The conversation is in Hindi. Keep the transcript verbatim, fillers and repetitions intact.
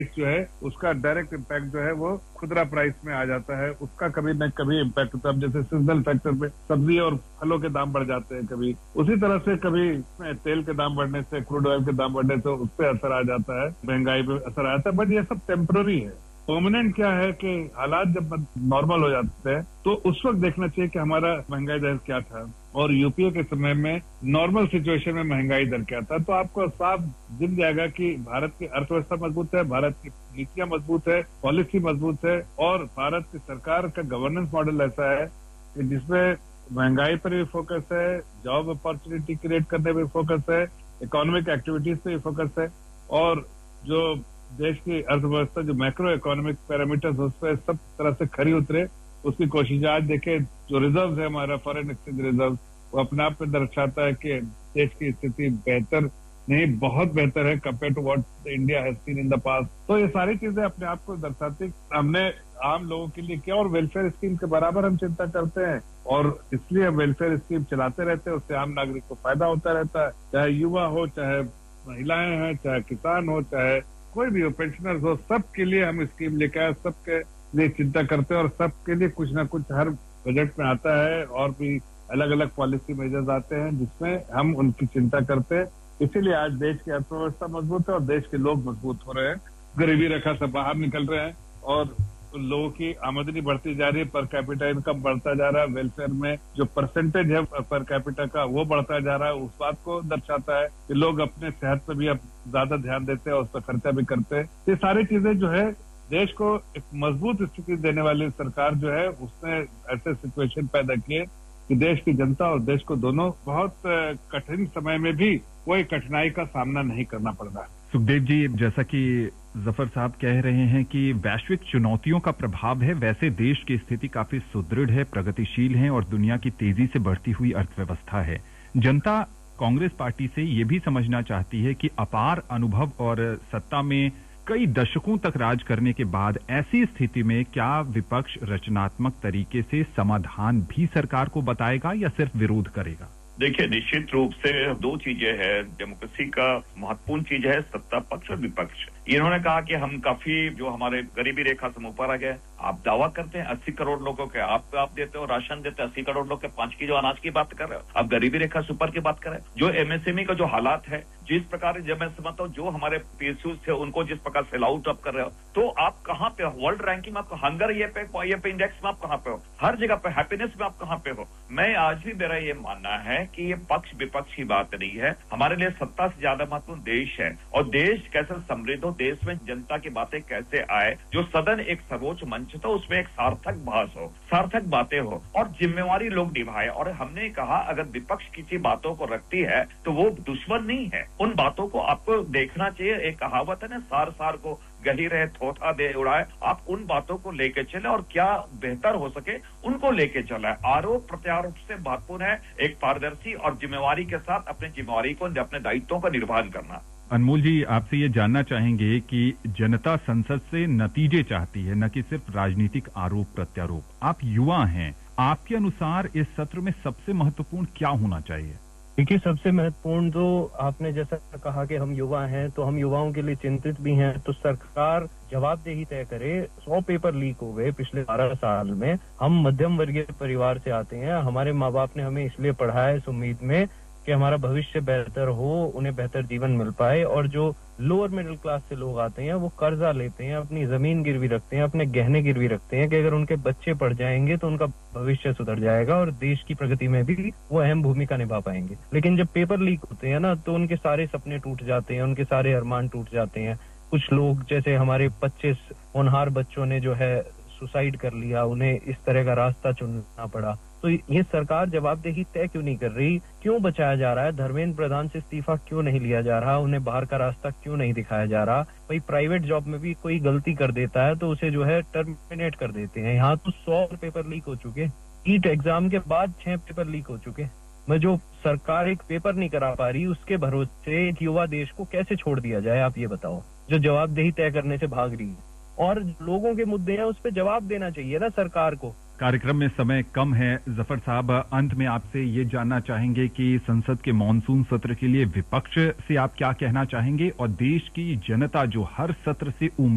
जो है उसका डायरेक्ट इम्पैक्ट जो है वो खुदरा प्राइस में आ जाता है, उसका कभी न कभी इम्पैक्ट होता है। जैसे सीजनल फैक्टर पे सब्जी और फलों के दाम बढ़ जाते हैं कभी, उसी तरह से कभी तेल के दाम बढ़ने से, क्रूड ऑयल के दाम बढ़ने से उस पर असर आ जाता है, महंगाई पे असर आ जाता है। बट ये सब टेम्पररी है। परमानेंट क्या है कि हालात जब नॉर्मल हो जाते हैं तो उस वक्त देखना चाहिए कि हमारा महंगाई दर क्या था और यूपीए के समय में नॉर्मल सिचुएशन में महंगाई दर क्या था। तो आपको साफ दिख जाएगा कि भारत की अर्थव्यवस्था मजबूत है, भारत की नीतियां मजबूत है, पॉलिसी मजबूत है और भारत की सरकार का गवर्नेंस मॉडल ऐसा है कि जिसमें महंगाई पर भी फोकस है, जॉब अपॉर्चुनिटी क्रिएट करने पर फोकस है, इकोनॉमिक एक्टिविटीज पे भी फोकस है और जो देश की अर्थव्यवस्था जो मैक्रो इकोनॉमिक पैरामीटर्स उस पर सब तरह से खरी उतरे, उसकी कोशिश। आज देखें जो रिजर्व है हमारा फॉरेन एक्सचेंज रिजर्व, वो अपने आप में दर्शाता है कि देश की स्थिति बेहतर नहीं, बहुत बेहतर है compare to what India has seen in the past. तो ये सारी चीजें अपने आप को दर्शाती हमने आम लोगों के लिए किया और वेलफेयर स्कीम के बराबर हम चिंता करते हैं और इसलिए वेलफेयर स्कीम चलाते रहते हैं, उससे आम नागरिक को फायदा होता रहता है, चाहे युवा हो, चाहे महिलाएं हैं, चाहे किसान हो, चाहे कोई भी हो, पेंशनर्स हो, सबके लिए हम स्कीम लेकर आए, सबके लिए चिंता करते हैं और सबके लिए कुछ ना कुछ हर बजट में आता है और भी अलग अलग पॉलिसी मेजर्स आते हैं जिसमें हम उनकी चिंता करते हैं। इसीलिए आज देश की अर्थव्यवस्था मजबूत है और देश के लोग मजबूत हो रहे हैं, गरीबी रेखा से बाहर निकल रहे हैं और लोगों की आमदनी बढ़ती जा रही है, पर कैपिटा इनकम बढ़ता जा रहा है, वेलफेयर में जो परसेंटेज है पर कैपिटा का वो बढ़ता जा रहा है। उस बात को दर्शाता है कि लोग अपने सेहत पर भी अब ज्यादा ध्यान देते हैं और उस पर खर्चा भी करते हैं। ये सारी चीजें जो है देश को एक मजबूत स्थिति देने वाली सरकार जो है उसने ऐसे सिचुएशन पैदा किए कि देश की जनता और देश को दोनों बहुत कठिन समय में भी कोई कठिनाई का सामना नहीं करना पड़ रहा है। सुखदेव जी, जैसा कि जफर साहब कह रहे हैं कि वैश्विक चुनौतियों का प्रभाव है, वैसे देश की स्थिति काफी सुदृढ़ है, प्रगतिशील है और दुनिया की तेजी से बढ़ती हुई अर्थव्यवस्था है। जनता कांग्रेस पार्टी से ये भी समझना चाहती है कि अपार अनुभव और सत्ता में कई दशकों तक राज करने के बाद ऐसी स्थिति में क्या विपक्ष रचनात्मक तरीके से समाधान भी सरकार को बताएगा या सिर्फ विरोध करेगा? देखिए, निश्चित रूप से दो चीजें हैं। डेमोक्रेसी का महत्वपूर्ण चीज है सत्ता पक्ष और विपक्ष। इन्होंने कहा कि हम काफी जो हमारे गरीबी रेखा से ऊपर आ गए। आप दावा करते हैं अस्सी करोड़ लोगों के आप आप देते हो, राशन देते हैं, अस्सी करोड़ लोग के पांच किलो अनाज की बात कर रहे हो, आप गरीबी रेखा से ऊपर की बात कर रहे हो। जो एमएसएमई का जो हालात है, जिस प्रकार जब मैं समझता हूँ जो हमारे पीएसयू थे उनको जिस प्रकार सेल आउट आप कर रहे हो, तो आप कहाँ पे हो? वर्ल्ड रैंकिंग में आप हंगर ये पे ये पे इंडेक्स में आप कहाँ पे हो? हर जगह पे हैप्पीनेस में आप कहाँ पे हो? मैं आज भी मेरा ये मानना है कि ये पक्ष विपक्ष की बात नहीं है। हमारे लिए सत्ता से ज्यादा महत्वपूर्ण देश है और देश कैसे समृद्ध हो, देश में जनता की बातें कैसे आए, जो सदन एक सर्वोच्च मंच था उसमें एक सार्थक भाष हो, सार्थक बातें हो और जिम्मेवारी लोग निभाए। और हमने कहा अगर विपक्ष किसी बातों को रखती है तो वो दुश्मन नहीं है, उन बातों को आपको देखना चाहिए। एक कहावत है ना, सार सार को गही रहे थोथा दे उड़ाए। आप उन बातों को लेके चले और क्या बेहतर हो सके उनको लेके चला। आरोप प्रत्यारोप से महत्वपूर्ण है एक पारदर्शी और जिम्मेवारी के साथ अपनी जिम्मेवारी को, अपने दायित्वों का निर्वहन करना। अनमोल जी, आपसे ये जानना चाहेंगे कि जनता संसद से नतीजे चाहती है, न कि सिर्फ राजनीतिक आरोप प्रत्यारोप। आप युवा हैं, आपके अनुसार इस सत्र में सबसे महत्वपूर्ण क्या होना चाहिए? देखिए, सबसे महत्वपूर्ण तो आपने जैसा कहा कि हम युवा हैं, तो हम युवाओं के लिए चिंतित भी हैं। तो सरकार जवाबदेही तय करे। सौ पेपर लीक हो गए पिछले बारह साल में। हम मध्यम वर्गीय परिवार से आते हैं, हमारे माँ बाप ने हमें इसलिए पढ़ाया इस उम्मीद में कि हमारा भविष्य बेहतर हो, उन्हें बेहतर जीवन मिल पाए। और जो लोअर मिडिल क्लास से लोग आते हैं वो कर्जा लेते हैं, अपनी जमीन गिरवी रखते हैं, अपने गहने गिरवी रखते हैं कि अगर उनके बच्चे पढ़ जाएंगे तो उनका भविष्य सुधर जाएगा और देश की प्रगति में भी वो अहम भूमिका निभा पाएंगे। लेकिन जब पेपर लीक होते हैं ना, तो उनके सारे सपने टूट जाते हैं, उनके सारे अरमान टूट जाते हैं। कुछ लोग, जैसे हमारे पच्चीस होनहार बच्चों ने जो है सुसाइड कर लिया, उन्हें इस तरह का रास्ता चुनना पड़ा। तो ये सरकार जवाबदेही तय क्यों नहीं कर रही? क्यों बचाया जा रहा है? धर्मेंद्र प्रधान से इस्तीफा क्यों नहीं लिया जा रहा? उन्हें बाहर का रास्ता क्यों नहीं दिखाया जा रहा? भाई, प्राइवेट जॉब में भी कोई गलती कर देता है तो उसे जो है टर्मिनेट कर देते हैं। यहाँ तो सौ पेपर लीक हो चुके, नीट एग्जाम के बाद छह पेपर लीक हो चुके। मैं जो सरकार एक पेपर नहीं करा पा रही, उसके भरोसे एक युवा देश को कैसे छोड़ दिया जाए? आप ये बताओ, जो जवाबदेही तय करने से भाग रही है। और लोगों के मुद्दे हैं, उस पर जवाब देना चाहिए ना सरकार को। कार्यक्रम में समय कम है। जफर साहब, अंत में आपसे ये जानना चाहेंगे कि संसद के मॉनसून सत्र के लिए विपक्ष से आप क्या कहना चाहेंगे और देश की जनता जो हर सत्र से उम्मीद